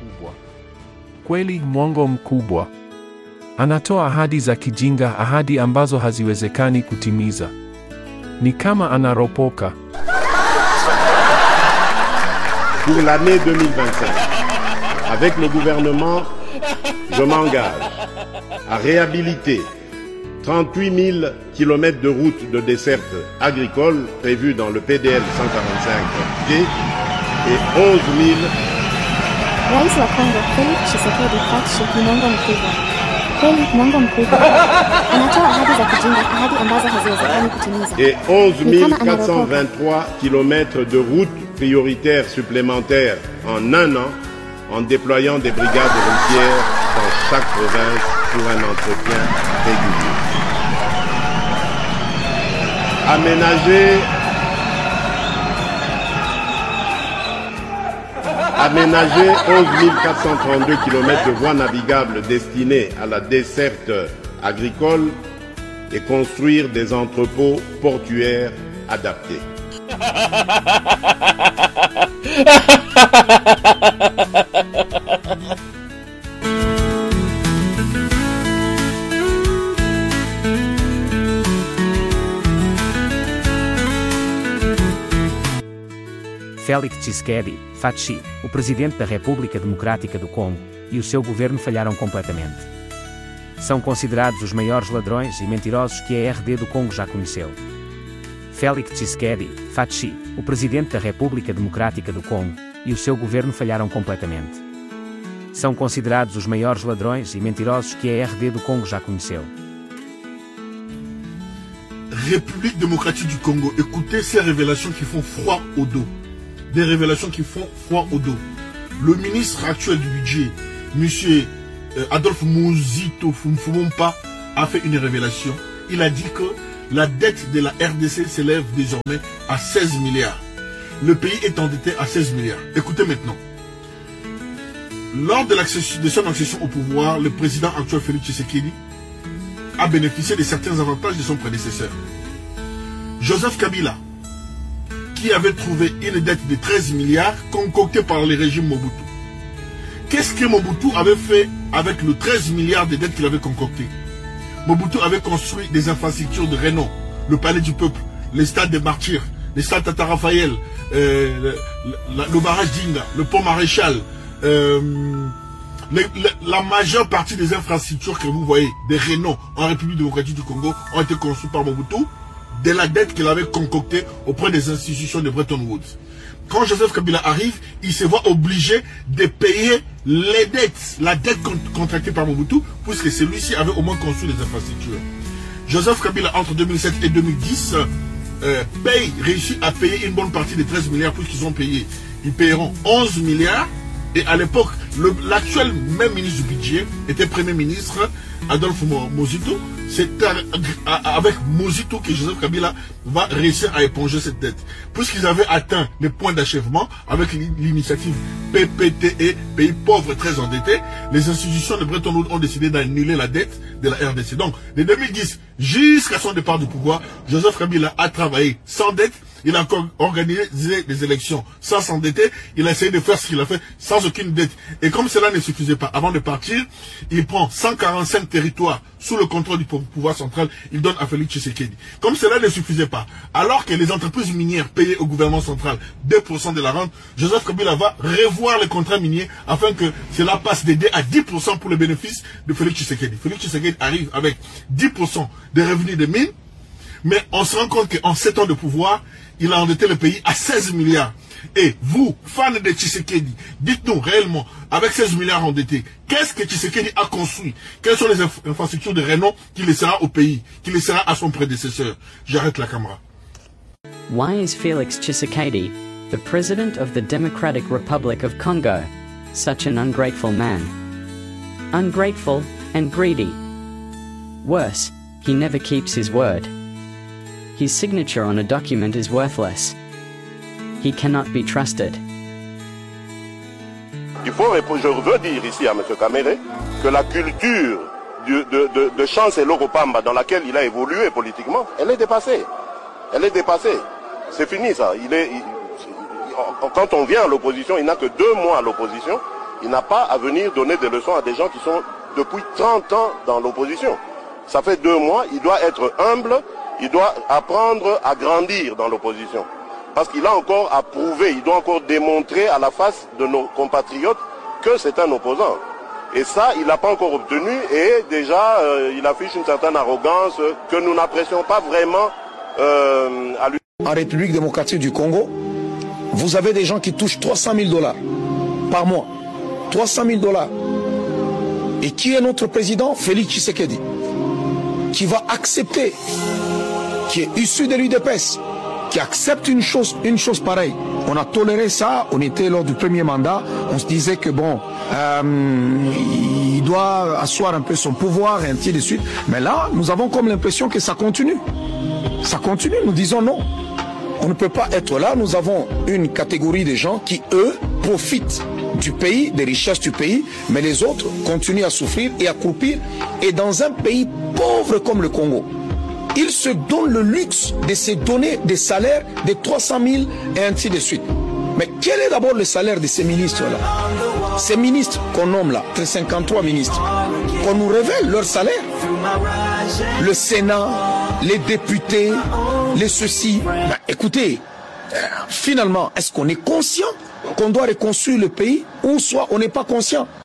mkubwa. Kweli mwongo mkubwa. Anatoa ahadi za kijinga, ahadi ambazo haziwezekani kutimiza. Ni kama anaropoka. Pour l'année 2025, avec le gouvernement, je m'engage à réhabiliter 38 000 km de routes de desserte agricole prévues dans le PDL 145D et 11 000... Rais wa Kongo Felix Tshisekedi Fatshi ni mwongo mkubwa. Kweli mwongo mkubwa. Anatoa ahadi za kijinga, ahadi ambazo haziwezekani kutimiza. Et 11 423 km de routes prioritaires supplémentaires en un an, en déployant des brigades routières dans chaque province pour un entretien régulier. Aménager 11 432 km de voies navigables destinées à la desserte agricole et construire des entrepôts portuaires adaptés. Félix Tshisekedi Fatshi, o presidente da República Democrática do Congo, e o seu governo falharam completamente. São considerados os maiores ladrões e mentirosos que a RD do Congo já conheceu. Félix Tshisekedi Fatshi, o presidente da República Democrática do Congo, e o seu governo falharam completamente. São considerados os maiores ladrões e mentirosos que a RD do Congo já conheceu. République démocratique du Congo, écoutez ces révélations qui font froid au dos. Des révélations qui font froid au dos. Le ministre actuel du budget, M. Adolphe Muzito Fumfumompa, a fait une révélation. Il a dit que la dette de la RDC s'élève désormais à 16 milliards. Le pays est endetté à 16 milliards. Écoutez maintenant. Lors de son accession au pouvoir, le président actuel Félix Tshisekedi a bénéficié de certains avantages de son prédécesseur. Joseph Kabila, qui avait trouvé une dette de 13 milliards concoctée par le régime Mobutu. Qu'est-ce que Mobutu avait fait avec le 13 milliards de dettes qu'il avait concoctées? Mobutu avait construit des infrastructures de renom, le palais du peuple, les stades des martyrs, les stades Tata Raphaël, le barrage d'Inga, le pont Maréchal, la majeure partie des infrastructures que vous voyez, des renom en République démocratique du Congo, ont été construites par Mobutu, de la dette qu'il avait concoctée auprès des institutions de Bretton Woods. Quand Joseph Kabila arrive, il se voit obligé de payer les dettes, la dette contractée par Mobutu, puisque celui-ci avait au moins construit les infrastructures. Joseph Kabila, entre 2007 et 2010, réussit à payer une bonne partie des 13 milliards, puisqu'ils ont payé. Ils payeront 11 milliards, et à l'époque, l'actuel même ministre du budget était Premier ministre, Adolphe Muzito. C'est avec Muzito que Joseph Kabila va réussir à éponger cette dette. Puisqu'ils avaient atteint les points d'achèvement avec l'initiative PPTE, pays pauvres très endettés, les institutions de Bretton Woods ont décidé d'annuler la dette de la RDC. Donc, de 2010 jusqu'à son départ du pouvoir, Joseph Kabila a travaillé sans dette. Il a encore organisé des élections sans s'endetter. Il a essayé de faire ce qu'il a fait sans aucune dette. Et comme cela ne suffisait pas, avant de partir, il prend 145 territoires sous le contrôle du pouvoir central. Il donne à Félix Tshisekedi. Comme cela ne suffisait pas, alors que les entreprises minières payaient au gouvernement central 2% de la rente, Joseph Kabila va revoir les contrats miniers afin que cela passe de 2 à 10% pour les bénéfices de Félix Tshisekedi. Félix Tshisekedi arrive avec 10% des revenus des mines. Mais on se rend compte qu'en 7 ans de pouvoir, il a endetté le pays à 16 milliards. Et vous, fans de Tshisekedi, dites-nous réellement, avec 16 milliards endettés, qu'est-ce que Tshisekedi a construit? Quelles sont les infrastructures de renom qu'il laissera au pays, qu'il laissera à son prédécesseur? J'arrête la caméra. Why is Felix Tshisekedi, the president of the Democratic Republic of Congo, such an ungrateful man? Ungrateful and greedy. Worse, he never keeps his word. His signature on a document is worthless. He cannot be trusted. Je veux dire ici à M. Kamere que la culture de Chance et Logopamba dans laquelle il a évolué politiquement, elle est dépassée. Elle est dépassée. C'est fini ça. Quand on vient à l'opposition, il n'a que 2 mois à l'opposition. Il n'a pas à venir donner des leçons à des gens qui sont depuis 30 ans dans l'opposition. Ça fait 2 mois, il doit être humble, il doit apprendre à grandir dans l'opposition. Parce qu'il a encore à prouver, il doit encore démontrer à la face de nos compatriotes que c'est un opposant. Et ça, il n'a pas encore obtenu et déjà, il affiche une certaine arrogance que nous n'apprécions pas vraiment à lui. En République démocratique du Congo, vous avez des gens qui touchent 300 000 $ par mois. 300 000 $. Et qui est notre président? Félix Tshisekedi. Qui va accepter, qui est issu de l'UDPS, qui accepte une chose pareille. On a toléré ça, on était lors du premier mandat, on se disait que bon, il doit asseoir un peu son pouvoir et ainsi de suite. Mais là, nous avons comme l'impression que ça continue. Ça continue, nous disons non. On ne peut pas être là, nous avons une catégorie de gens qui, eux, profitent du pays, des richesses du pays, mais les autres continuent à souffrir et à croupir. Et dans un pays pauvre comme le Congo, ils se donnent le luxe de se donner des salaires de 300 000 et ainsi de suite. Mais quel est d'abord le salaire de ces ministres-là? Ces ministres qu'on nomme là, 53 ministres, qu'on nous révèle leur salaire. Le Sénat, les députés, les ceci. Ben, écoutez, finalement, est-ce qu'on est conscient qu'on doit reconstruire le pays ou soit on n'est pas conscient?